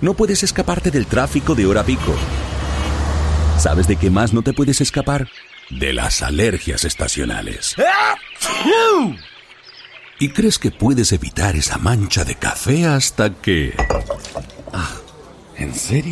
No puedes escaparte del tráfico de hora pico. ¿Sabes de qué más no te puedes escapar? De las alergias estacionales. Y crees que puedes evitar esa mancha de café hasta que... ¿En serio?